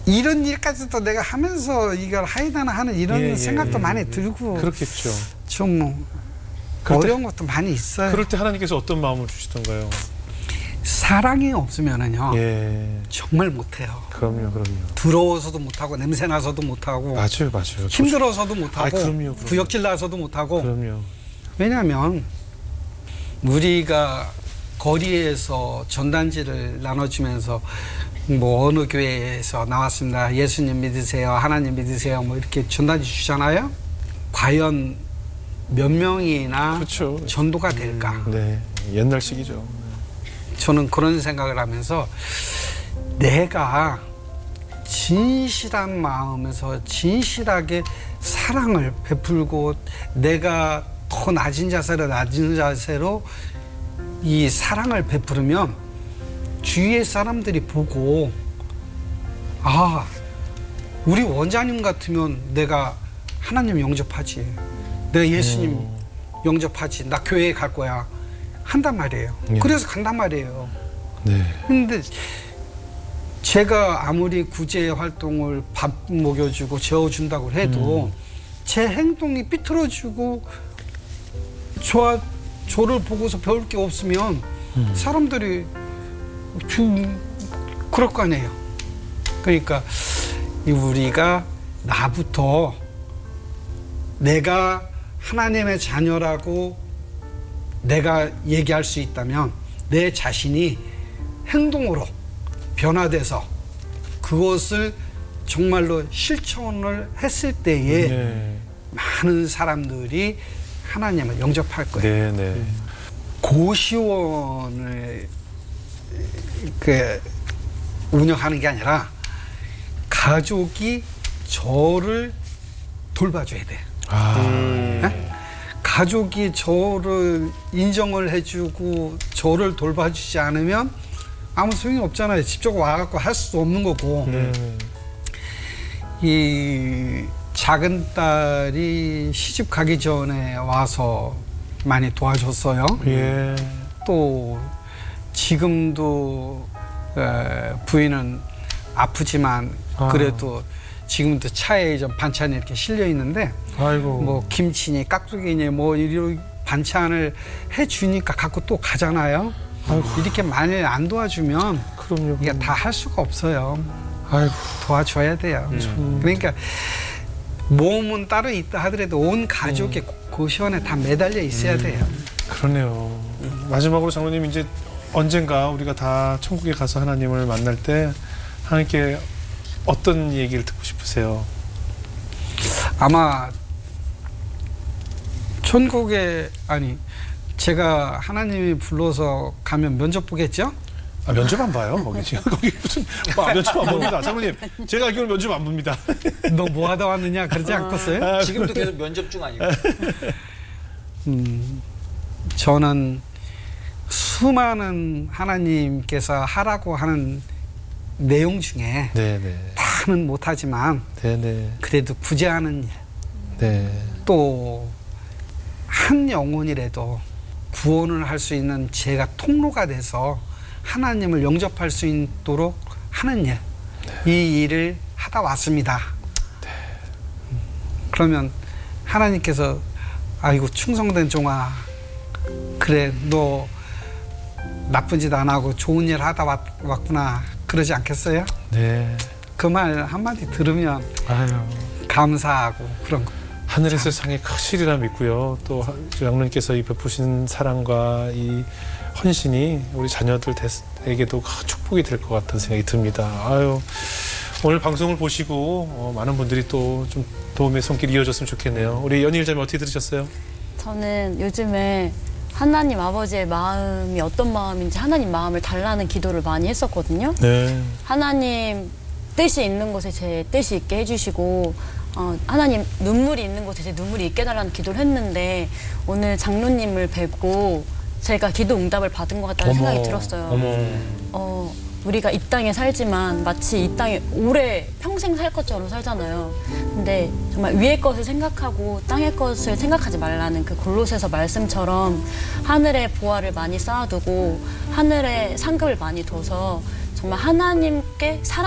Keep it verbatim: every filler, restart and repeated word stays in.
이런 일까지도 내가 하면서 이걸 하이다나 하는 이런 예, 예, 생각도 예, 많이 예. 들고 그렇겠죠. 좀 그럴 때- 어려운 것도 많이 있어요. 그럴 때 하나님께서 어떤 마음을 주시던가요? 사랑이 없으면은요 예, 정말 못해요. 그럼요, 그럼요. 더러워서도 못하고 냄새 나서도 못하고 맞아요, 맞아요. 힘들어서도 못하고 아, 그럼요, 그럼요. 구역질 나서도 못하고. 그럼요. 왜냐하면 우리가 거리에서 전단지를 나눠주면서 뭐 어느 교회에서 나왔습니다, 예수님 믿으세요, 하나님 믿으세요, 뭐 이렇게 전단지 주잖아요. 과연 몇 명이나 그렇죠. 전도가 될까? 네, 옛날식이죠. 저는 그런 생각을 하면서 내가 진실한 마음에서 진실하게 사랑을 베풀고 내가 더 낮은 자세로 낮은 자세로 이 사랑을 베푸르면 주위의 사람들이 보고, 아, 우리 원장님 같으면 내가 하나님 영접하지, 내가 예수님 음. 영접하지, 나 교회에 갈 거야 한단 말이에요. 예. 그래서 간단 말이에요. 네. 근데 제가 아무리 구제 활동을 밥 먹여주고 재워준다고 해도 음. 제 행동이 삐뚤어지고 저, 저를 보고서 배울 게 없으면 음. 사람들이 좀 그럴 거 아니에요. 그러니까 이 우리가 나부터 내가 하나님의 자녀라고 내가 얘기할 수 있다면 내 자신이 행동으로 변화돼서 그것을 정말로 실천을 했을 때에 네. 많은 사람들이 하나님을 영접할 거예요. 네, 네. 고시원을 그 운영하는 게 아니라 가족이 저를 돌봐줘야 돼. 아, 네? 가족이 저를 인정을 해주고 저를 돌봐주지 않으면 아무 소용이 없잖아요. 직접 와갖고 할 수도 없는 거고. 네. 이 작은 딸이 시집 가기 전에 와서 많이 도와줬어요. 예. 또 지금도 에, 부인은 아프지만 아. 그래도 지금도 차에 좀 반찬이 이렇게 실려 있는데 아이고. 뭐 김치니 깍두기니 뭐 이런 반찬을 해주니까 갖고 또 가잖아요. 아이고. 이렇게 만일 안 도와주면 그럼요. 이게 다 할 수가 없어요. 아이고. 도와줘야 돼요. 음. 그러니까 몸은 따로 있다 하더라도 온 가족이 고시원에 다 매달려 있어야 돼요. 그러네요. 마지막으로 장로님, 이제 언젠가 우리가 다 천국에 가서 하나님을 만날 때 하나님께 어떤 얘기를 듣고 싶으세요? 아마 천국에, 아니 제가 하나님이 불러서 가면 면접 보겠죠? 아, 면접 안 봐요? 거기 지금 거기 무슨 아, 면접 안 봅니다. 장로님, 제가 알기로 면접 안 봅니다. 너 뭐 하다 왔느냐 그러지 않겠어요? 아, 지금도 계속 면접 중 아니에요? 음, 저는 수많은 하나님께서 하라고 하는 내용 중에 네네. 다는 못하지만 네네. 그래도 구제하는 일, 네. 또 한 영혼이라도 구원을 할 수 있는 제가 통로가 돼서 하나님을 영접할 수 있도록 하는 일, 이 일을 하다 왔습니다. 음, 그러면 하나님께서 아이고 충성된 종아, 그래 너 나쁜 짓 안 하고 좋은 일 하다 왔, 왔구나 그러지 않겠어요? 네. 그 말 한마디 들으면 아유. 감사하고 그런 거. 하늘의 세상에 크시리라 믿고요. 또 장로님께서 이 베푸신 사랑과 이 헌신이 우리 자녀들에게도 큰 축복이 될 것 같은 생각이 듭니다. 아유, 오늘 방송을 보시고 어, 많은 분들이 또 좀 도움의 손길이 이어졌으면 좋겠네요. 우리 연희 일자매 어떻게 들으셨어요? 저는 요즘에 하나님 아버지의 마음이 어떤 마음인지 하나님 마음을 달라는 기도를 많이 했었거든요. 네. 하나님 뜻이 있는 곳에 제 뜻이 있게 해주시고, 어, 하나님 눈물이 있는 곳에 제 눈물이 있게 해달라는 기도를 했는데, 오늘 장로님을 뵙고 제가 기도 응답을 받은 것 같다는 어머, 생각이 들었어요. 어머. 어, 우리가 이 땅에 살지만 마치 이 땅에 오래 평생 살 것처럼 살잖아요. 근데 정말 위의 것을 생각하고 땅의 것을 생각하지 말라는 그 골로새서 말씀처럼 하늘의 보화를 많이 쌓아두고 하늘의 상급을 많이 둬서 정말 하나님께 사랑